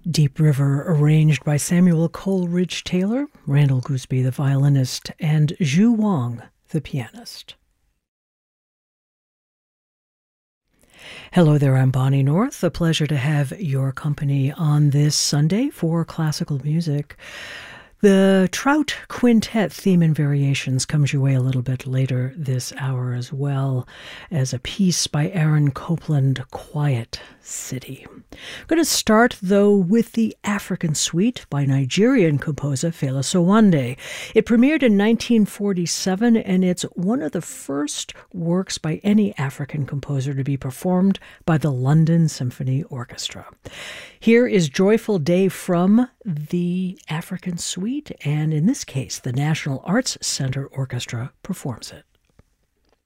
Deep River, arranged by Samuel Coleridge Taylor, Randall Gooseby, the violinist, and Zhu Wang, the pianist. Hello there, I'm Bonnie North. A pleasure to have your company on this Sunday for classical music. The Trout Quintet theme and variations comes your way a little bit later this hour, as well as a piece by Aaron Copland, Quiet City. I'm going to start, though, with the African Suite by Nigerian composer Fela Sowande. It premiered in 1947, and it's one of the first works by any African composer to be performed by the London Symphony Orchestra. Here is Joyful Day from the African Suite, and in this case, the National Arts Center Orchestra performs it.